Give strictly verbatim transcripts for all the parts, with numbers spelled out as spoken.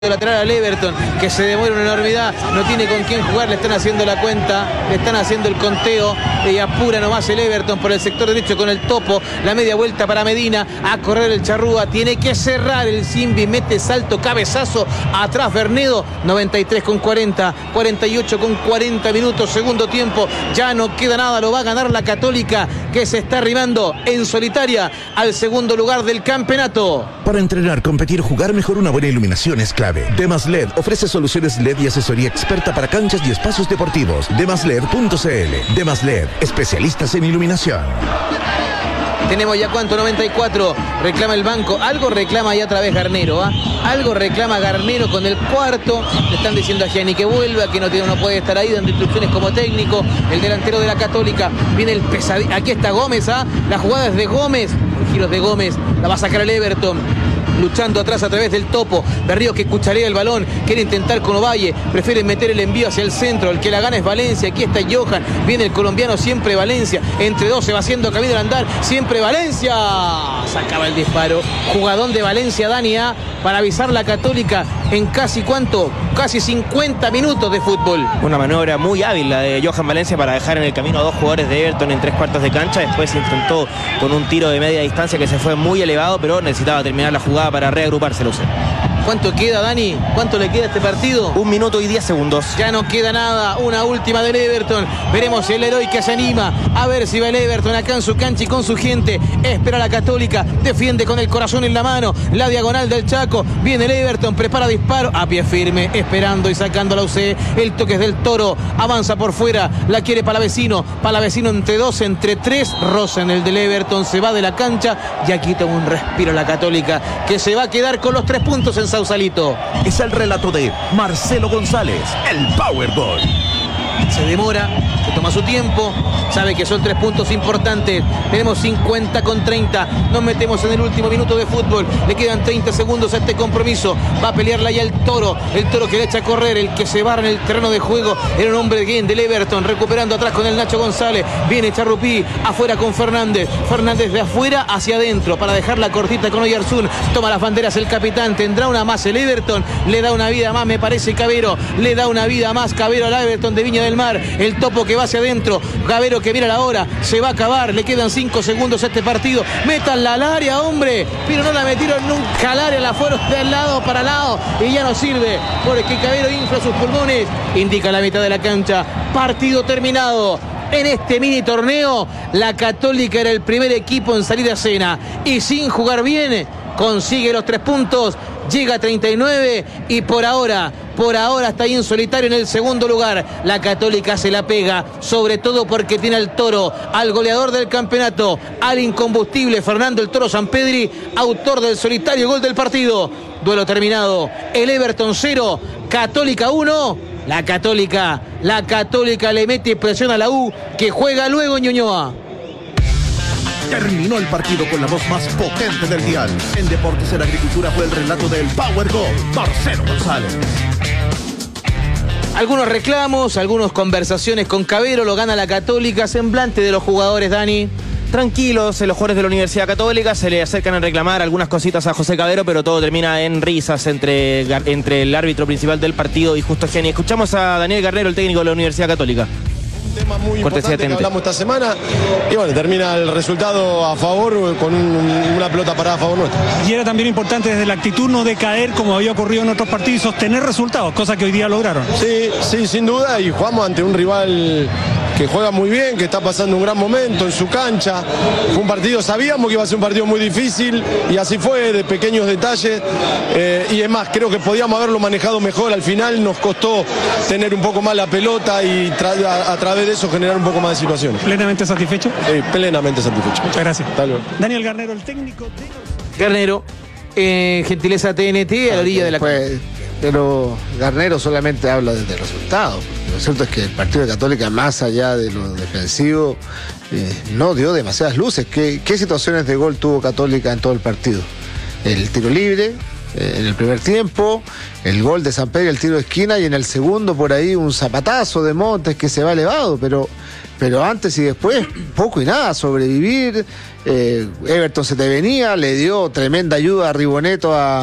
lateral al Everton, que se demora una enormidad, no tiene con quién jugar, le están haciendo la cuenta, le están haciendo el conteo y apura nomás el Everton por el sector derecho con el Topo, la media vuelta para Medina, a correr el Charrúa, tiene que cerrar el Simbi, mete salto, cabezazo, atrás Bernedo, noventa y tres con cuarenta, cuarenta y ocho con cuarenta minutos, segundo tiempo, ya no queda nada, lo va a ganar la Católica, que se está arrimando en solitaria al segundo lugar del campeonato. Para entrenar, competir, jugar mejor, una buena iluminación es clave. Demas L E D ofrece soluciones L E D y asesoría experta para canchas y espacios deportivos. demas led punto c l. Demas L E D, especialistas en iluminación. Tenemos ya cuánto, noventa y cuatro, reclama el banco, algo reclama ya otra vez Garnero, ¿ah? ¿eh? Algo reclama Garnero con el cuarto, le están diciendo a Gianni que vuelva, que no, tiene, no puede estar ahí, dando instrucciones como técnico, el delantero de la Católica, viene el pesadillo, aquí está Gómez, ¿ah? ¿eh? La jugada es de Gómez, giros de Gómez, la va a sacar el Everton. Luchando atrás a través del Topo, Berríos que cucharea el balón, quiere intentar con Ovalle, prefiere meter el envío hacia el centro, el que la gana es Valencia, aquí está Johan, viene el colombiano, siempre Valencia, entre dos se va haciendo camino al andar, siempre Valencia, sacaba el disparo, jugadón de Valencia, Dani A, para avisar la Católica en casi cuánto, casi cincuenta minutos de fútbol. Una maniobra muy hábil la de Johan Valencia para dejar en el camino a dos jugadores de Everton en tres cuartos de cancha, después intentó con un tiro de media distancia que se fue muy elevado, pero necesitaba terminar la jugada para reagruparse, Luce. ¿Cuánto queda, Dani? ¿Cuánto le queda a este partido? Un minuto y diez segundos. Ya no queda nada. Una última del Everton. Veremos el héroe que se anima. A ver si va el Everton acá en su cancha y con su gente. Espera la Católica. Defiende con el corazón en la mano. La diagonal del Chaco. Viene el Everton. Prepara disparo. A pie firme. Esperando y sacando la U C. El toque es del Toro. Avanza por fuera. La quiere Palavecino. Palavecino entre dos, entre tres. Rosa en el del Everton. Se va de la cancha. Y aquí toma un respiro la Católica, que se va a quedar con los tres puntos en Sausalito. Es el relato de Marcelo González, el Powerball. Se demora, se toma su tiempo, sabe que son tres puntos importantes. Tenemos cincuenta con treinta, nos metemos en el último minuto de fútbol, le quedan treinta segundos a este compromiso, va a pelearla ya el Toro, el Toro que le echa a correr, el que se barra en el terreno de juego, era un hombre bien del Everton, recuperando atrás con el Nacho González, viene Charrupí, afuera con Fernández, Fernández de afuera hacia adentro, para dejarla cortita con Oyarzún, toma las banderas el capitán, tendrá una más el Everton, le da una vida más, me parece Cabero, le da una vida más Cabero al Everton de Viña del Mar. El Topo que va hacia adentro, Cabero que mira la hora, se va a acabar, le quedan cinco segundos a este partido, métanla al área, hombre, pero no la metieron nunca al área, la fueron de lado para lado y ya no sirve, porque Cabero infla sus pulmones, indica la mitad de la cancha, partido terminado. En este mini torneo, la Católica era el primer equipo en salir a cena y sin jugar bien, consigue los tres puntos, llega a treinta y nueve y por ahora, por ahora está ahí en solitario en el segundo lugar. La Católica se la pega, sobre todo porque tiene al Toro, al goleador del campeonato, al incombustible Fernando el Toro Sampedri, autor del solitario gol del partido. Duelo terminado, el Everton cero, Católica uno. La Católica, la Católica le mete presión a la U, que juega luego en Ñuñoa. Terminó el partido con la voz más potente del dial. En Deportes en Agricultura fue el relato del Power Gol, Marcelo González. Algunos reclamos, algunas conversaciones con Cabero, lo gana la Católica, semblante de los jugadores, Dani. Tranquilos, los jugadores de la Universidad Católica se le acercan a reclamar algunas cositas a José Cabero, pero todo termina en risas entre, entre el árbitro principal del partido y Justo Gianni. Escuchamos a Daniel Garnero, el técnico de la Universidad Católica. Un tema muy importante que hablamos esta semana y bueno, termina el resultado a favor con un, una pelota parada a favor nuestro. Y era también importante desde la actitud no decaer como había ocurrido en otros partidos y sostener resultados, cosa que hoy día lograron. Sí, sí, sin duda, y jugamos ante un rival que juega muy bien, que está pasando un gran momento en su cancha. Fue un partido, sabíamos que iba a ser un partido muy difícil y así fue, de pequeños detalles. Eh, y es más, creo que podíamos haberlo manejado mejor. Al final nos costó tener un poco más la pelota y a, a través de eso generar un poco más de situaciones. ¿Plenamente satisfecho? Sí, plenamente satisfecho. Muchas gracias. Hasta luego. Daniel Garnero, el técnico de... Garnero, eh, gentileza T N T a la orilla de la... Pues, pero Garnero solamente habla desde el resultado. Lo cierto es que el partido de Católica, más allá de lo defensivo, eh, no dio demasiadas luces. ¿Qué, ¿Qué situaciones de gol tuvo Católica en todo el partido? El tiro libre, eh, en el primer tiempo, el gol de Sampedri, el tiro de esquina, y en el segundo por ahí un zapatazo de Montes que se va elevado, pero, pero antes y después poco y nada, sobrevivir. eh, Everton se te venía, le dio tremenda ayuda a Riboneto a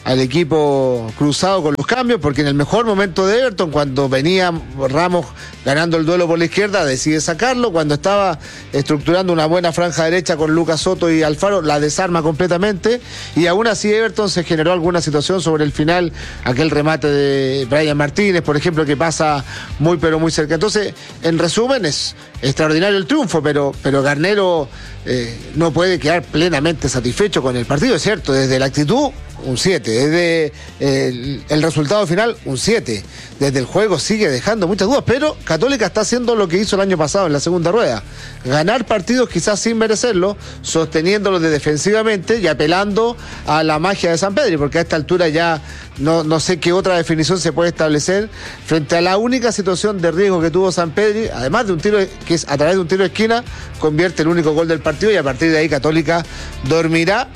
al equipo cruzado con los cambios, porque en el mejor momento de Everton, cuando venía Ramos ganando el duelo por la izquierda, decide sacarlo. Cuando estaba estructurando una buena franja derecha con Lucas Soto y Alfaro, la desarma completamente, y aún así Everton se generó alguna situación sobre el final, aquel remate de Brian Martínez, por ejemplo, que pasa muy pero muy cerca. Entonces, en resumen, es extraordinario el triunfo, pero, pero Garnero eh, no puede quedar plenamente satisfecho con el partido, es cierto, desde la actitud un siete, desde eh, el, el resultado final un siete, desde el juego sigue dejando muchas dudas, pero Católica está haciendo lo que hizo el año pasado en la segunda rueda, ganar partidos quizás sin merecerlo, sosteniéndolos de defensivamente y apelando a la magia de Sampedri, porque a esta altura ya no, no sé qué otra definición se puede establecer frente a la única situación de riesgo que tuvo Sampedri, además de un tiro que es a través de un tiro de esquina, convierte el único gol del partido, y a partir de ahí Católica dormirá,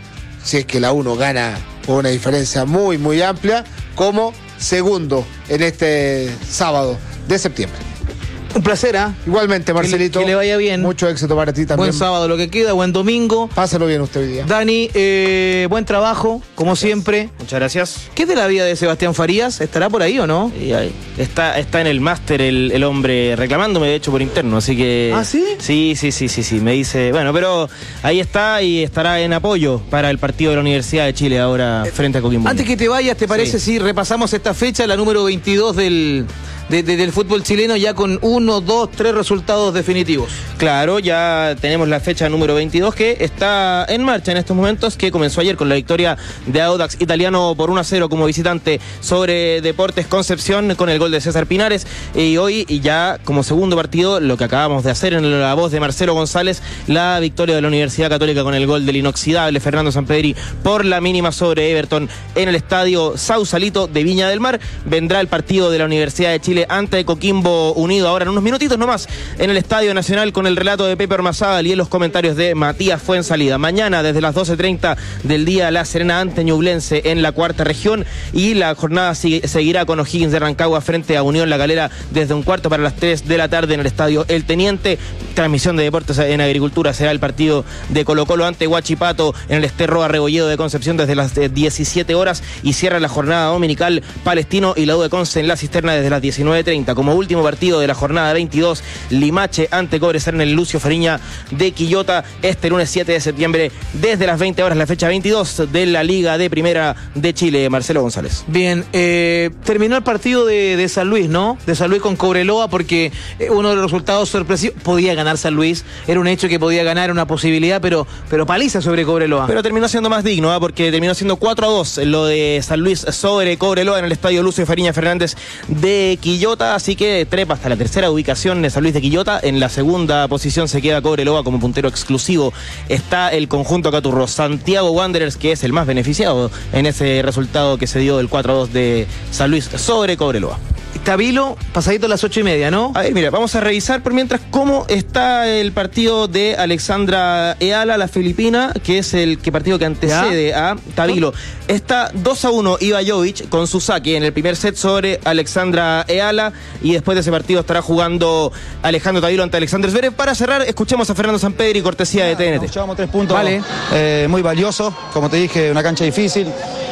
si es que la uno gana con una diferencia muy, muy amplia, como segundo en este sábado de septiembre. Un placer, ¿ah? ¿eh? Igualmente, Marcelito. Que le, que le vaya bien. Mucho éxito para ti también. Buen sábado lo que queda, buen domingo. Pásalo bien usted hoy día. Dani, eh, buen trabajo, como Gracias. siempre. Muchas gracias. ¿Qué es de la vida de Sebastián Farías? ¿Estará por ahí o no? Y ahí, está, está en el máster el, el hombre reclamándome, de hecho, por interno, así que... ¿Ah, sí? Sí, sí, sí, sí, sí, me dice... Bueno, pero ahí está y estará en apoyo para el partido de la Universidad de Chile ahora frente a Coquimbo. Antes que te vayas, ¿te parece Sí. si repasamos esta fecha, la número veintidós del, de, de, del fútbol chileno, ya con uno, dos, tres resultados definitivos? Claro, ya tenemos la fecha número veintidós que está en marcha en estos momentos, que comenzó ayer con la victoria de Audax Italiano por uno a cero como visitante sobre Deportes Concepción con el gol de César Pinares, y hoy y ya como segundo partido lo que acabamos de hacer en la voz de Marcelo González, la victoria de la Universidad Católica con el gol del inoxidable Fernando Sampedri por la mínima sobre Everton en el estadio Sausalito de Viña del Mar. Vendrá el partido de la Universidad de Chile ante Coquimbo Unido ahora en unos minutitos nomás en el Estadio Nacional, con el relato de Pepe Ormazábal y en los comentarios de Matías Fuensalida. Mañana desde las doce treinta del día, La Serena ante Ñublense en la cuarta región, y la jornada sigue, seguirá con O'Higgins de Rancagua frente a Unión La Calera desde un cuarto para las tres de la tarde en el Estadio El Teniente. Transmisión de Deportes en Agricultura será el partido de Colo Colo ante Huachipato en el Esterro Arrebolledo de Concepción desde las diecisiete horas, y cierra la jornada dominical Palestino y la U de Conce en la Cisterna desde las diecinueve treinta. Como último partido de la jornada veintidós, Limache ante Cobresal en el Lucio Fariña de Quillota este lunes siete de septiembre desde las veinte horas, la fecha veintidós de la Liga de Primera de Chile. Marcelo González. Bien, eh, terminó el partido de, de San Luis, ¿no? De San Luis con Cobreloa, porque eh, uno de los resultados sorpresivos, podía ganar San Luis, era un hecho que podía ganar, una posibilidad, pero, pero paliza sobre Cobreloa. Pero terminó siendo más digno, ¿eh? Porque terminó siendo cuatro a dos lo de San Luis sobre Cobreloa en el estadio Lucio Fariña Fernández de Quillota, así que trepa hasta la tercera ubicación de San Luis de Quillota. En la segunda posición se queda Cobreloa como puntero exclusivo. Está el conjunto Caturro, Santiago Wanderers, que es el más beneficiado en ese resultado que se dio del cuatro a dos de San Luis sobre Cobreloa. Tabilo, pasadito a las ocho y media, ¿no? A ver, mira, vamos a revisar por mientras cómo está el partido de Alexandra Eala, la filipina, que es el que partido que antecede ¿Ya? a Tabilo. Está dos a uno Iva Jovic con su saque en el primer set sobre Alexandra Eala, y después de ese partido estará jugando Alejandro Tabilo ante Alexander Zverev. Para cerrar, escuchemos a Fernando Sampedri, cortesía de T N T. Nos llevamos tres puntos Vale. eh, muy valiosos, como te dije, una cancha difícil.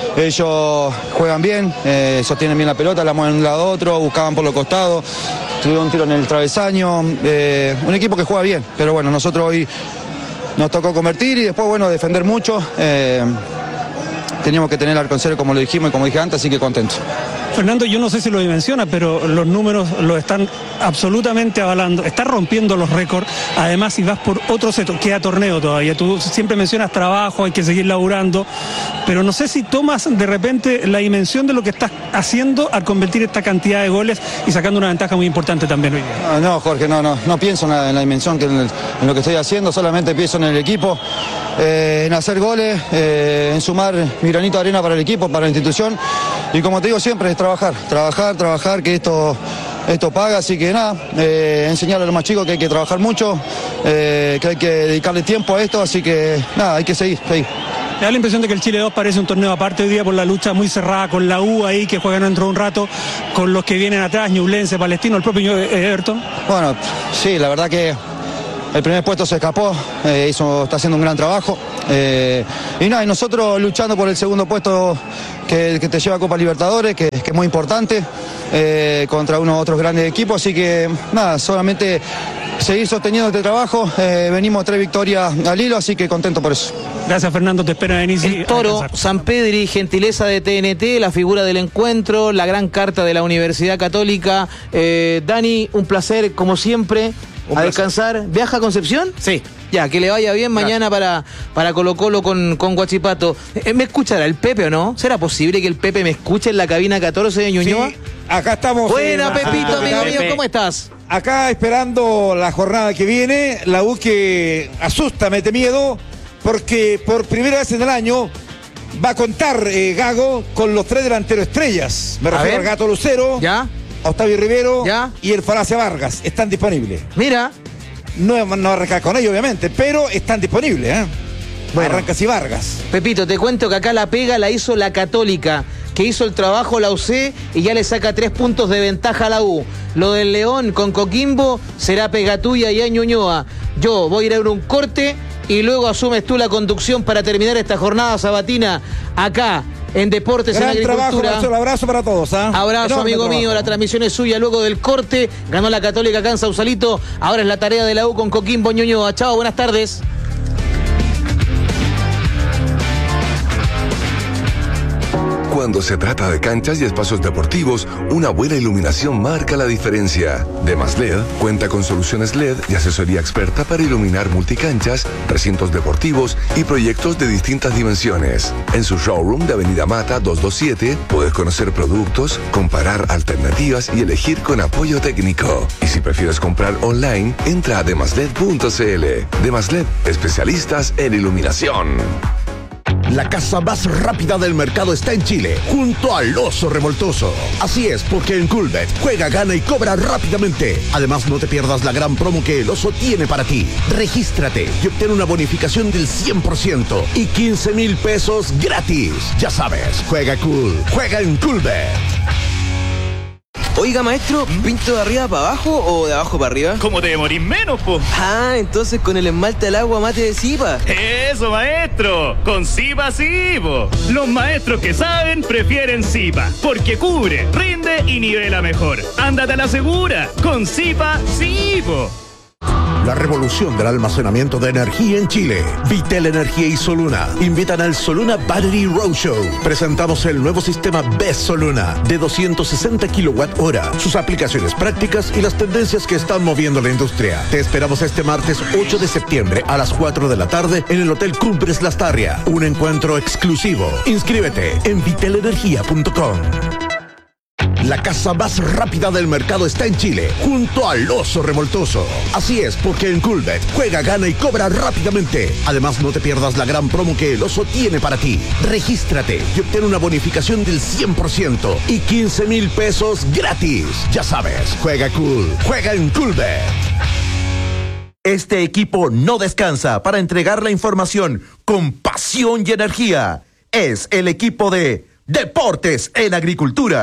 Ellos juegan bien, eh, sostienen bien la pelota, la mueven de un lado a otro, buscaban por los costados, tuvieron un tiro en el travesaño, eh, un equipo que juega bien, pero bueno, nosotros hoy nos tocó convertir y después, bueno, defender mucho. Eh, teníamos que tener el arco en cero, como lo dijimos y como dije antes, así que contento. Fernando, yo no sé si lo dimensiona, pero los números lo están absolutamente avalando. Está rompiendo los récords. Además, si vas por otro set, queda torneo todavía. Tú siempre mencionas trabajo, hay que seguir laburando. Pero no sé si tomas de repente la dimensión de lo que estás haciendo al convertir esta cantidad de goles y sacando una ventaja muy importante también hoy día. No, no Jorge, no, no, no pienso en la, en la dimensión, que en, el, en lo que estoy haciendo, solamente pienso en el equipo, eh, en hacer goles, eh, en sumar mi granito de arena para el equipo, para la institución. Y como te digo siempre, es trabajar, trabajar, trabajar, que esto, esto paga, así que nada, eh, enseñarle a los más chicos que hay que trabajar mucho, eh, que hay que dedicarle tiempo a esto, así que nada, hay que seguir, seguir. Me da la impresión de que el Chile dos parece un torneo aparte hoy día por la lucha muy cerrada con la U ahí, que juegan dentro de un rato, con los que vienen atrás, Ñublense, Palestino, el propio Everton. Bueno, sí, la verdad que el primer puesto se escapó, eh, hizo, está haciendo un gran trabajo. Eh, y nada, y nosotros luchando por el segundo puesto que, que te lleva a Copa Libertadores, que, que es muy importante, eh, contra unos otros grandes equipos. Así que nada, solamente seguir sosteniendo este trabajo. Eh, venimos tres victorias al hilo, así que contento por eso. Gracias, Fernando, te espera Denis. El Toro, Sampedri, gentileza de T N T, la figura del encuentro, la gran carta de la Universidad Católica. Eh, Dani, un placer, como siempre, un a placer. Descansar. ¿Viaja a Concepción? Sí. Ya, que le vaya bien mañana para, para Colo Colo con, con Huachipato. Eh, ¿Me escuchará el Pepe o no? ¿Será posible que el Pepe me escuche en la cabina catorce de Ñuñoa? Sí, acá estamos. Buena, eh, Pepito, ah, amigo Pepe. mío, ¿cómo estás? Acá esperando la jornada que viene, la U que asusta, mete miedo, porque por primera vez en el año va a contar eh, Gago con los tres delanteros estrellas. Me refiero al Gato Lucero, ¿ya? Octavio Rivero, ¿ya? Y el Falacia Vargas. Están disponibles. Mira. No, no arrancar con ellos, obviamente, pero están disponibles, ¿eh? Bueno. Arrancas y Vargas. Pepito, te cuento que acá la pega la hizo la Católica, que hizo el trabajo la U C y ya le saca tres puntos de ventaja a la U. Lo del León con Coquimbo será pega tuya y a Ñuñoa. Yo voy a ir a un corte y luego asumes tú la conducción para terminar esta jornada sabatina acá en Deportes Gran en Agricultura. Trabajo, un abrazo para todos. ¿eh? Abrazo, Enorme amigo trabajo. mío. La transmisión es suya luego del corte. Ganó la Católica acá en Sausalito. Ahora es la tarea de la U con Coquimbo Ñuñoa. Chao, buenas tardes. Cuando se trata de canchas y espacios deportivos, una buena iluminación marca la diferencia. Demas L E D cuenta con soluciones L E D y asesoría experta para iluminar multicanchas, recintos deportivos y proyectos de distintas dimensiones. En su showroom de Avenida Mata doscientos veintisiete puedes conocer productos, comparar alternativas y elegir con apoyo técnico. Y si prefieres comprar online, entra a demasled punto cl. Demas L E D, especialistas en iluminación. La casa más rápida del mercado está en Chile, junto al Oso Revoltoso. Así es, porque en Coolbet juega, gana y cobra rápidamente. Además, no te pierdas la gran promo que el Oso tiene para ti. Regístrate y obtén una bonificación del cien por ciento y quince mil pesos gratis. Ya sabes, juega cool, juega en Coolbet. Oiga, maestro, ¿pinto de arriba para abajo o de abajo para arriba? ¿Cómo te demorís menos, po? Ah, entonces con el esmalte al agua mate de Zipa. Eso, maestro, con Zipa sí, po. Los maestros que saben prefieren Zipa, porque cubre, rinde y nivela mejor. Ándate a la segura, con Zipa sí, po. La revolución del almacenamiento de energía en Chile. Vitel Energía y Soluna invitan al Soluna Battery Roadshow. Presentamos el nuevo sistema B E S Soluna de doscientos sesenta kilowatt hora, sus aplicaciones prácticas y las tendencias que están moviendo la industria. Te esperamos este martes ocho de septiembre a las cuatro de la tarde en el Hotel Cumbres Lastarria. Un encuentro exclusivo. Inscríbete en vitel energía punto com. La casa más rápida del mercado está en Chile, junto al Oso Revoltoso. Así es, porque en Coolbet juega, gana y cobra rápidamente. Además, no te pierdas la gran promo que el Oso tiene para ti. Regístrate y obtén una bonificación del cien por ciento y quince mil pesos gratis. Ya sabes, juega cool, juega en Coolbet. Este equipo no descansa para entregar la información con pasión y energía. Es el equipo de Deportes en Agricultura.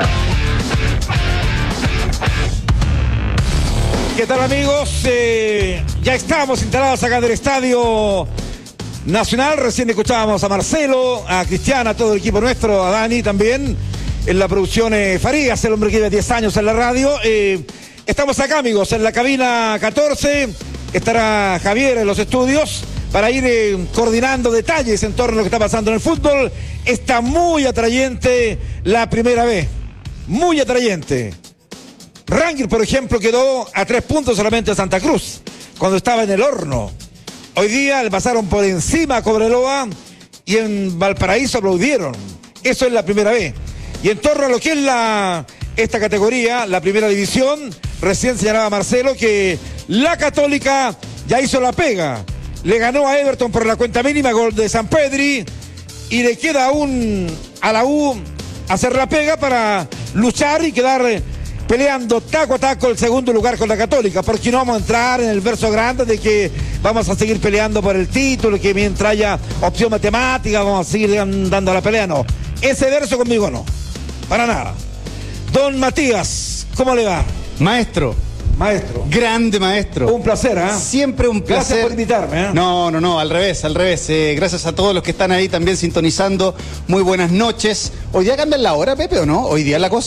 ¿Qué tal, amigos? Eh, ya estamos instalados acá del Estadio Nacional. Recién escuchábamos a Marcelo, a Cristiana, a todo el equipo nuestro, a Dani también. En la producción eh, Farías, el hombre que lleva diez años en la radio. Eh, estamos acá, amigos, en la cabina catorce. Estará Javier en los estudios para ir eh, coordinando detalles en torno a lo que está pasando en el fútbol. Está muy atrayente la primera vez. Muy atrayente. Rangers, por ejemplo, quedó a tres puntos solamente de Santa Cruz, cuando estaba en el horno. Hoy día le pasaron por encima a Cobreloa y en Valparaíso aplaudieron. Eso es la primera vez. Y en torno a lo que es la esta categoría, la primera división, recién señalaba Marcelo que la Católica ya hizo la pega. Le ganó a Everton por la cuenta mínima, gol de Sampedri, y le queda aún a la U hacer la pega para luchar y quedar peleando taco a taco el segundo lugar con la Católica, porque no vamos a entrar en el verso grande de que vamos a seguir peleando por el título, que mientras haya opción matemática vamos a seguir dando la pelea. No, ese verso conmigo no, para nada. Don Matías, ¿cómo le va? Maestro, Maestro. Grande maestro. Un placer, ¿eh? Siempre un placer. Gracias por invitarme, ¿eh? No, no, no, al revés, al revés. Eh, gracias a todos los que están ahí también sintonizando. Muy buenas noches. ¿Hoy día cambian la hora, Pepe, o no? Hoy día la cosa.